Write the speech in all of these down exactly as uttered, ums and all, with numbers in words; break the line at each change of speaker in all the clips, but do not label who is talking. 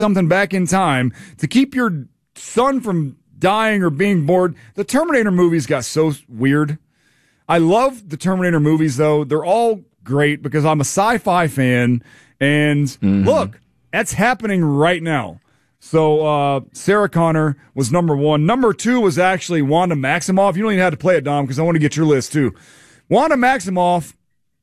something back in time to keep your son from dying or being bored. The Terminator movies got so weird. I love the Terminator movies, though. They're all great because I'm a sci-fi fan. And mm-hmm. look, that's happening right now. So uh, Sarah Connor was number one. Number two was actually Wanda Maximoff. You don't even have to play it, Dom, because I want to get your list, too. Wanda Maximoff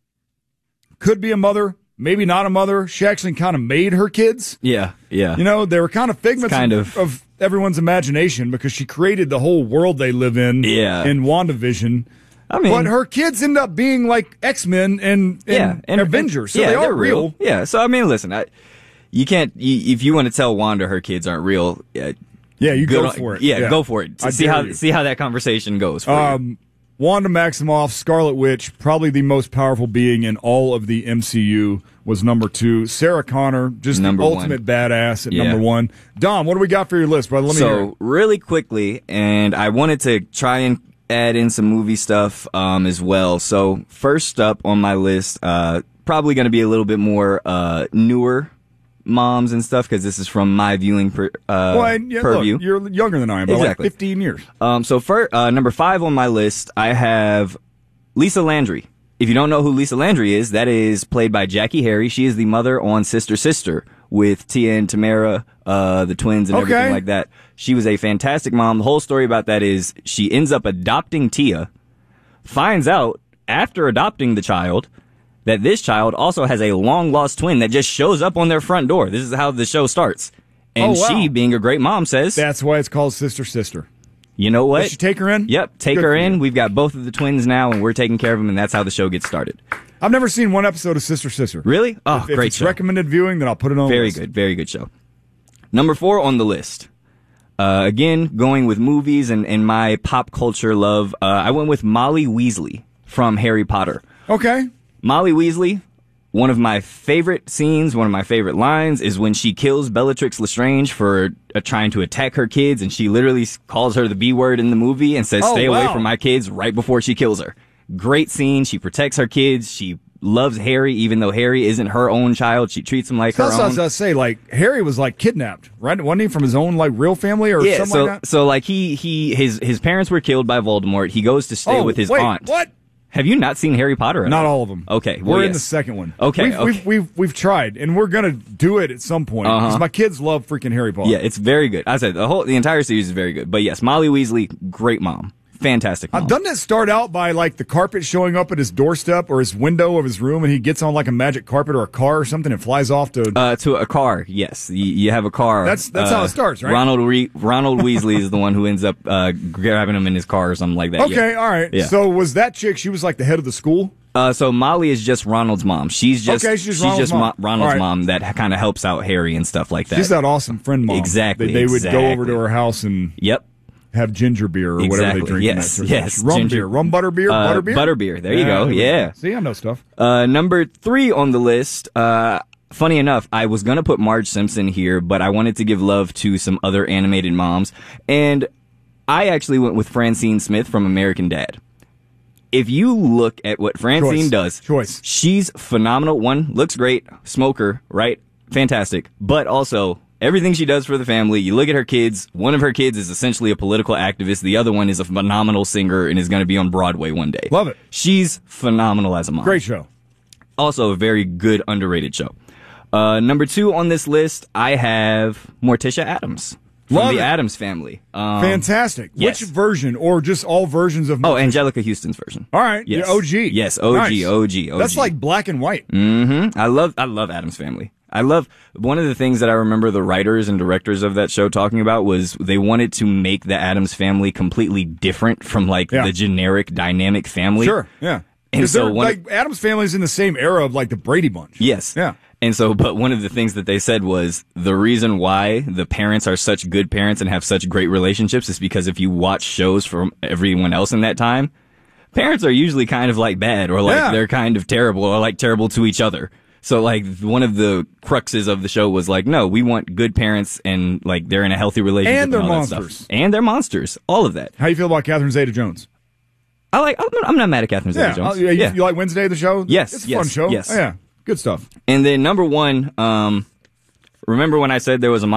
could be a mother, maybe not a mother. She actually kind of made her kids.
Yeah, yeah.
You know, they were kind of figments
kind
of,
of.
of everyone's imagination because she created the whole world they live in
yeah.
in WandaVision.
I mean,
but her kids end up being like X-Men and, and,
yeah, and
Avengers, so
yeah,
they are
real.
real.
Yeah, so I mean, listen, I... You can't, you, if you want to tell Wanda her kids aren't real, uh,
yeah, you go
on,
for it.
Yeah,
yeah,
go for it.
I
see how
you.
see how that conversation goes for
um,
you.
Wanda Maximoff, Scarlet Witch, probably the most powerful being in all of the M C U, was number two. Sarah Connor, just
number
the ultimate
one.
badass at
yeah.
number one. Dom, what do we got for your list, brother? Let me
so,
hear it.
really quickly, and I wanted to try and add in some movie stuff um, as well. So, first up on my list, uh, probably going to be a little bit more uh, newer moms and stuff, because this is from my viewing per, uh,
well, yeah,
purview.
Look, you're younger than I am, by
exactly.
like fifteen years.
Um, so for uh, number five on my list, I have Lisa Landry. If you don't know who Lisa Landry is, that is played by Jackie Harry. She is the mother on Sister Sister with Tia and Tamara, uh, the twins and
okay.
everything like that. She was a fantastic mom. The whole story about that is she ends up adopting Tia, finds out after adopting the child that this child also has a long-lost twin that just shows up on their front door. This is how the show starts. And
oh, wow.
she, being a great mom, says...
That's why it's called Sister Sister.
You know what?
Did she take her in?
Yep, take
Good
her
for
in.
you.
We've got both of the twins now, and we're taking care of them, and that's how the show gets started.
I've never seen one episode of Sister Sister.
Really? Oh,
if,
great
if it's
show.
recommended viewing, then I'll put it on
Very
the list.
good, very good show. Number four on the list. Uh, again, going with movies and, and my pop culture love, uh, I went with Molly Weasley from Harry Potter.
Okay.
Molly Weasley, one of my favorite scenes, one of my favorite lines is when she kills Bellatrix Lestrange for uh, trying to attack her kids, and she literally calls her the B word in the movie and says,
oh,
stay
wow.
away from my kids right before she kills her. Great scene. She protects her kids. She loves Harry, even though Harry isn't her own child. She treats him like
so
her
that's
own.
That's what I was say. Like, Harry was, like, kidnapped, right? Wasn't he from his own, like, real family or
yeah,
something
so,
like that?
so, like, he, he, his, his parents were killed by Voldemort. He goes to stay
oh,
with his
wait,
aunt.
what?
Have you not seen Harry Potter at
Not
all?
all of them.
Okay. Well,
we're
yes.
in the second one.
Okay.
We've,
okay.
we've, we've, we've tried, and we're going to do it at some point. Because
Uh-huh.
my kids love freaking Harry Potter.
Yeah, it's very good. I said the whole, the entire series is very good. But yes, Molly Weasley, great mom. Fantastic mom.
Uh, doesn't it start out by, like, the carpet showing up at his doorstep or his window of his room, and he gets on, like, a magic carpet or a car or something and flies off to...
Uh, to a car, yes. You, you have a car.
That's that's
uh,
how it starts, right?
Ronald Re- Ronald Weasley is the one who ends up uh, grabbing him in his car or something like that.
Okay,
yeah.
all right.
Yeah.
So was that chick, she was, like, the head of the school?
Uh, so Molly is just Ronald's mom. She's just
Okay, she's just Ronald's mom.
Mo- Ronald's
All right.
mom that kind of helps out Harry and stuff like that.
She's that awesome friend mom.
Exactly,
They, they would
exactly.
go over to her house and
Yep.
have ginger beer or whatever
Exactly.
they drink.
Yes,
in that
yes.
Rum
Ginger-
beer. Rum butter beer?
Uh,
butter beer?
butter beer. There you go.
there we
Yeah.
See, I know stuff.
Uh, number three on the list, uh, funny enough, I was gonna put Marge Simpson here, but I wanted to give love to some other animated moms, and I actually went with Francine Smith from American Dad. If you look at what Francine
Choice.
does,
Choice.
she's phenomenal. One, looks great, smoker, right? Fantastic. But also, everything she does for the family, you look at her kids, one of her kids is essentially a political activist, the other one is a phenomenal singer and is going to be on Broadway one day.
Love it.
She's phenomenal as a mom.
Great show.
Also a very good, underrated show. Uh, number two on this list, I have Morticia Addams from
Love
the
it.
Addams Family. Um,
Fantastic.
yes.
Which version, or just all versions of...
Oh, Angelica Houston's version.
All right.
Yes.
The O G.
Yes, O G,
Nice.
O G, O G.
That's like black and white.
Mm-hmm. I love, I love Addams Family. I love, one of the things that I remember the writers and directors of that show talking about was they wanted to make the Addams Family completely different from like
Yeah.
the generic dynamic family.
Sure, yeah.
And
Because
so
they're,
one,
like, Adam's Family's in the same era of, like, the Brady Bunch.
yes.
Yeah.
And so, but one of the things that they said was the reason why the parents are such good parents and have such great relationships is because if you watch shows from everyone else in that time, parents are usually kind of like bad or like
Yeah.
they're kind of terrible or like terrible to each other. So like one of the cruxes of the show was like, no, we want good parents and like they're in a healthy relationship.
And they're
all that
monsters.
stuff. And they're monsters. All of that.
How you feel about Catherine Zeta-Jones?
I like, I'm, I'm not mad at Catherine
Yeah.
Zeta-Jones.
uh, you, you like Wednesday, the show?
Yes,
It's a
yes,
fun show.
yes.
Oh, yeah. Good stuff.
And then number one, um, Remember when I said there was a